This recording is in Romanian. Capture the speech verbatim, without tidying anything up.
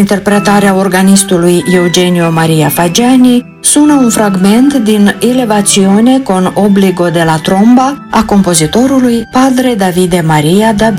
interpretarea organistului Eugenio Maria Fagiani, sună un fragment din Elevazione con obbligo della tromba a compozitorului Padre Davide Maria da